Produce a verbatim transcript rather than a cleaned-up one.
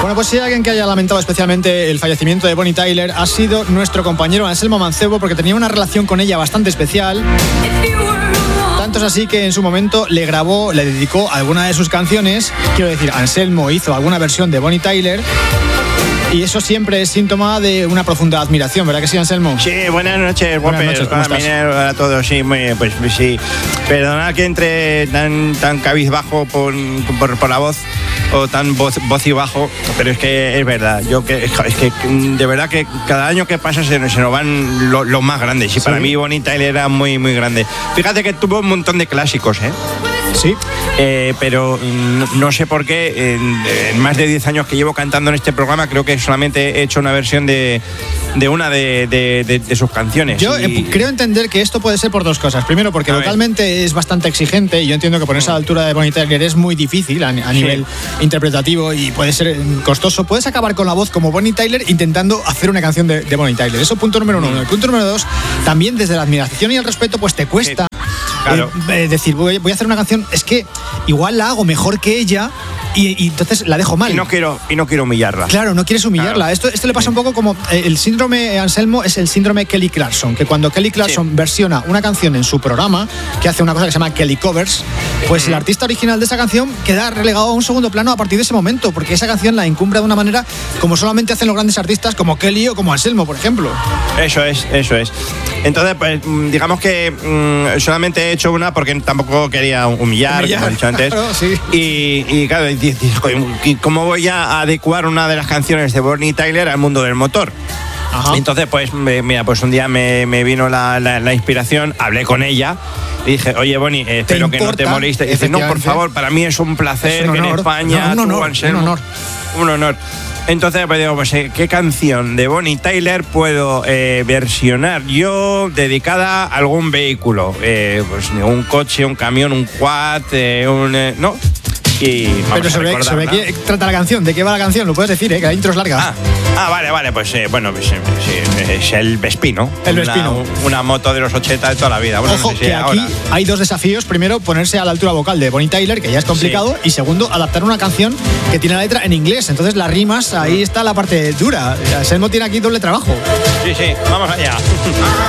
Bueno, pues si hay alguien que haya lamentado especialmente el fallecimiento de Bonnie Tyler ha sido nuestro compañero Anselmo Mancebo, porque tenía una relación con ella bastante especial. Tanto es así que en su momento le grabó, le dedicó alguna de sus canciones. Quiero decir, Anselmo hizo alguna versión de Bonnie Tyler. Y eso siempre es síntoma de una profunda admiración, ¿verdad que sí, Anselmo? Sí, buenas noches, buenas noches, ¿cómo estás? A todos, sí, muy, pues sí. Perdonad que entre tan, tan cabizbajo por, por, por la voz, o tan voz, voz y bajo, pero es que es verdad, yo que es que de verdad que cada año que pasa se, se nos van los lo más grandes, y ¿sí? Para mí Bonnie Tyler era muy, muy grande. Fíjate que tuvo un montón de clásicos, ¿eh? Sí. Eh, pero no, no sé por qué, en, en más de diez años que llevo cantando en este programa, creo que solamente he hecho una versión de, de una de, de, de, de sus canciones. Yo y... eh, creo entender que esto puede ser por dos cosas. Primero, porque vocalmente es bastante exigente, y yo entiendo que ponerse a la altura de Bonnie Tyler es muy difícil a, a nivel sí. interpretativo, y puede ser costoso. Puedes acabar con la voz como Bonnie Tyler intentando hacer una canción de, de Bonnie Tyler. Eso punto número uno. El punto número dos, también desde la admiración y el respeto, pues te cuesta. Sí. Claro. Eh, decir, voy, voy a hacer una canción, es que igual la hago mejor que ella y, y entonces la dejo mal. Y no quiero, y no quiero humillarla. Claro, no quieres humillarla. Claro. Esto, esto le pasa un poco como eh, el síndrome, Anselmo, es el síndrome Kelly Clarkson, que cuando Kelly Clarkson sí. versiona una canción en su programa, que hace una cosa que se llama Kelly Covers, pues uh-huh. el artista original de esa canción queda relegado a un segundo plano a partir de ese momento, porque esa canción la encumbra de una manera como solamente hacen los grandes artistas como Kelly o como Anselmo, por ejemplo. Eso es, eso es. Entonces, pues digamos que mmm, solamente he hecho una porque tampoco quería humillar, humillar. como he dicho antes. Claro, sí. Y, y claro, ¿cómo voy a adecuar una de las canciones de Bonnie Tyler al mundo del motor? Ajá. Entonces, pues, me, mira, pues un día me, me vino la, la, la inspiración, hablé con ella y dije, oye, Bonnie, eh, espero que no te moleste. Y dice, no, por favor, para mí es un placer es un que en España... No, un, honor, tú, Anselmo, un honor, un honor. Entonces, pues digo, pues, ¿qué canción de Bonnie Tyler puedo eh, versionar yo dedicada a algún vehículo? Eh, pues un coche, un camión, un quad, eh, un... Eh, ¿no? Y Pero sobre, sobre qué trata la canción, de qué va la canción, lo puedes decir, ¿eh? Que la intro es larga. Ah, ah vale, vale, pues eh, bueno, pues, eh, es el Vespino. El Vespino. Una, una moto de los ochenta de toda la vida. Bueno, Ojo, no sé si que aquí ahora. hay dos desafíos. Primero, ponerse a la altura vocal de Bonnie Tyler, que ya es complicado. Sí. Y segundo, adaptar una canción que tiene la letra en inglés. Entonces las rimas, ahí está la parte dura. Selmo tiene aquí doble trabajo. Sí, sí, vamos allá.